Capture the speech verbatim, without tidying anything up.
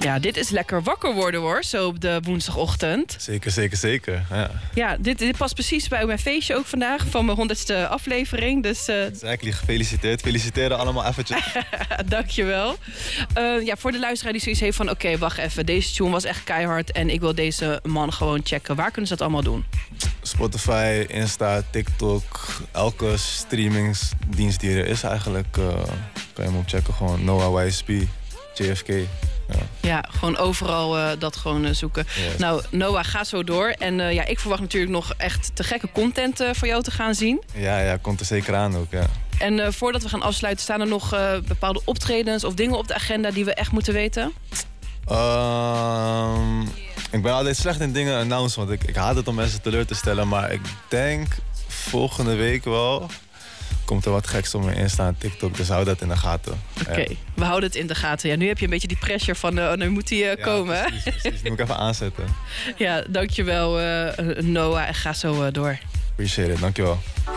Ja, dit is lekker wakker worden hoor, zo op de woensdagochtend. Zeker, zeker, zeker. Ja, ja dit, dit past precies bij mijn feestje ook vandaag, van mijn honderdste aflevering. Dus, uh... Exactly, gefeliciteerd. Feliciteren allemaal eventjes. Dankjewel. Uh, ja, voor de luisteraar die zoiets heeft van, oké, okay, wacht even. Deze tune was echt keihard en ik wil deze man gewoon checken. Waar kunnen ze dat allemaal doen? Spotify, Insta, TikTok, elke streamingsdienst die er is eigenlijk, uh, kan je hem op checken. Gewoon Noah Y S P, J F K. Ja, ja gewoon overal uh, dat gewoon uh, zoeken. Yes. Nou, Noah, ga zo door. En uh, ja, ik verwacht natuurlijk nog echt te gekke content uh, voor jou te gaan zien. Ja, ja, komt er zeker aan ook, ja. En uh, voordat we gaan afsluiten, staan er nog uh, bepaalde optredens of dingen op de agenda die we echt moeten weten? Um, ik ben altijd slecht in dingen announcen, want ik, ik haat het om mensen teleur te stellen. Maar ik denk volgende week wel komt er wat geks op mijn Insta en TikTok, dus hou dat in de gaten. Oké, okay, ja. We houden het in de gaten. Ja, nu heb je een beetje die pressure van, uh, nu moet hij uh, ja, komen. Precies, precies. Moet ik even aanzetten. Ja, dankjewel uh, Noah en ga zo uh, door. Appreciate it, dankjewel.